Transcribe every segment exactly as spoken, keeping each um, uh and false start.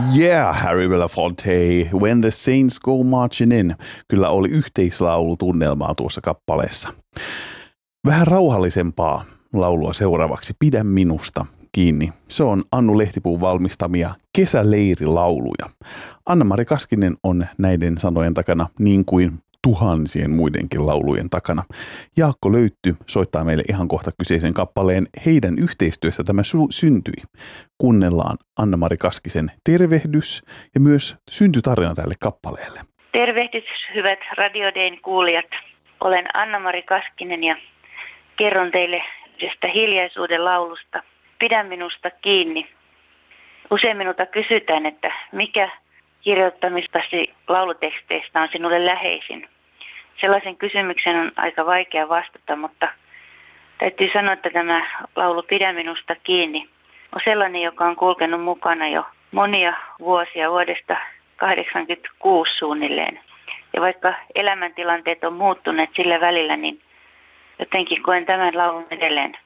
Yeah, Harry Belafonte, When the Saints Go Marching In. Kyllä oli yhteislaulutunnelmaa tuossa kappaleessa. Vähän rauhallisempaa laulua seuraavaksi. Pidä minusta kiinni. Se on Annu Lehtipuun valmistamia kesäleirilauluja. Anna-Mari Kaskinen on näiden sanojen takana niin kuin tuhansien muidenkin laulujen takana. Jaakko Löytty soittaa meille ihan kohta kyseisen kappaleen. Heidän yhteistyössä tämä su- syntyi. Kuunnellaan Anna-Mari Kaskisen tervehdys ja myös syntytarina tälle kappaleelle. Tervehdys hyvät Radio Dayn kuulijat. Olen Anna-Mari Kaskinen ja kerron teille yhdestä hiljaisuuden laulusta. Pidä minusta kiinni. Usein minulta kysytään, että mikä kirjoittamistasi lauluteksteistä on sinulle läheisin. Sellaisen kysymyksen on aika vaikea vastata, mutta täytyy sanoa, että tämä laulu Pidä minusta kiinni on sellainen, joka on kulkenut mukana jo monia vuosia vuodesta kahdeksankymmentäkuusi suunnilleen. Ja vaikka elämäntilanteet on muuttuneet sillä välillä, niin jotenkin koen tämän laulun edelleen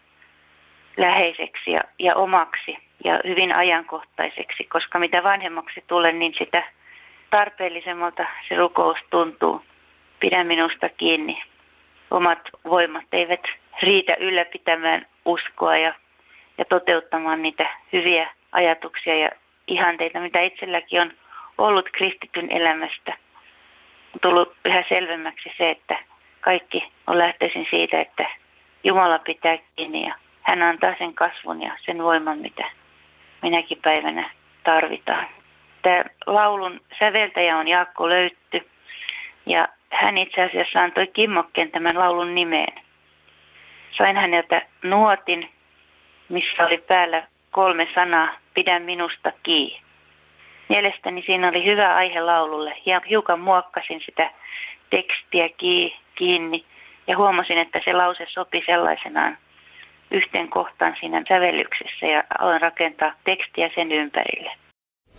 läheiseksi ja, ja omaksi ja hyvin ajankohtaiseksi, koska mitä vanhemmaksi tulen, niin sitä tarpeellisemmalta se rukous tuntuu. Pidä minusta kiinni. Omat voimat eivät riitä ylläpitämään uskoa ja, ja toteuttamaan niitä hyviä ajatuksia ja ihanteita, mitä itselläkin on ollut kristityn elämästä. On tullut yhä selvemmäksi se, että kaikki on lähtöisin siitä, että Jumala pitää kiinni ja hän antaa sen kasvun ja sen voiman, mitä minäkin päivänä tarvitaan. Tämä laulun säveltäjä on Jaakko Löytty ja hän itse asiassa antoi kimmokkeen tämän laulun nimeen. Sain häneltä nuotin, missä oli päällä kolme sanaa, pidä minusta kiinni. Mielestäni siinä oli hyvä aihe laululle ja hiukan muokkasin sitä tekstiä kiinni ja huomasin, että se lause sopi sellaisenaan yhteen kohtaan siinä sävellyksessä ja aloin rakentaa tekstiä sen ympärille.